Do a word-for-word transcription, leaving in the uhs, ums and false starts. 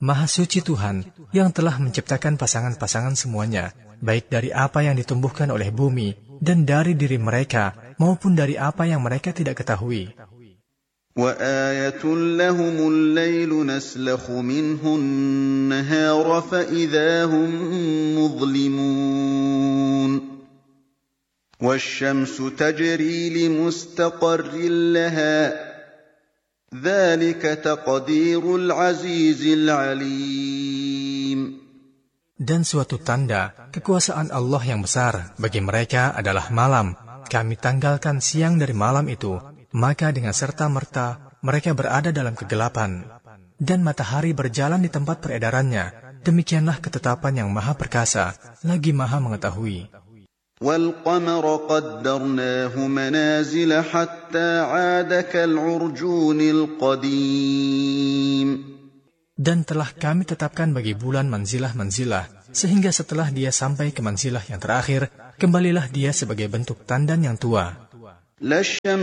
Maha suci Tuhan yang telah menciptakan pasangan-pasangan semuanya, baik dari apa yang ditumbuhkan oleh bumi dan dari diri mereka, maupun dari apa yang mereka tidak ketahui. وَآيَةٌ لَهُمُ اللَّيْلُ نَسْلَخُ مِنْهُ النَّهَارَ فَإِذَا هُمْ مُظْلِمُونَ وَالشَّمْسُ تَجْرِي لِمُسْتَقَرٍّ لَهَا ذَلِكَ تَقْدِيرُ الْعَزِيزِ الْعَلِيمِ. Dan suatu tanda kekuasaan Allah yang besar bagi mereka adalah malam. Kami tanggalkan siang dari malam itu, maka dengan serta-merta mereka berada dalam kegelapan. Dan matahari berjalan di tempat peredarannya. Demikianlah ketetapan yang maha perkasa, lagi maha mengetahui. وَالْقَمَرَ قَدَّرْنَاهُ مَنَازِلَ حَتَّى عَادَ كَالْعُرْجُونِ الْقَدِيمِ. Dan telah kami tetapkan bagi bulan manzilah-manzilah, sehingga setelah dia sampai ke manzilah yang terakhir, kembalilah dia sebagai bentuk tandan yang tua.